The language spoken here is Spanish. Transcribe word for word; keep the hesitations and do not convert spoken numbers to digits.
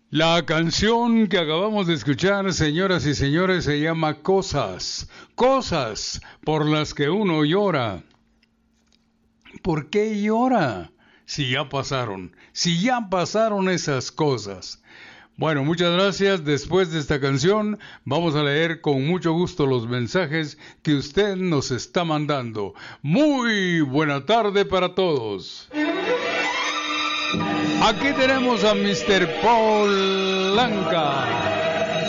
La canción que acabamos de escuchar, señoras y señores, se llama Cosas. Cosas por las que uno llora. ¿Por qué llora? Si ya pasaron, si ya pasaron esas cosas. Bueno, muchas gracias. Después de esta canción, vamos a leer con mucho gusto los mensajes que usted nos está mandando. Muy buena tarde para todos. Aquí tenemos a mister Paul Lanca.